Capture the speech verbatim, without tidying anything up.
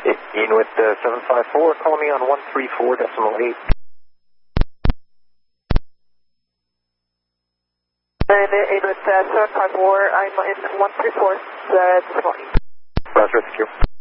Ian with uh, seven five four, call me on one three four decimal eight. And Ian with uh, seven five four, I'm in one three four decimal eight. Roger, thank you.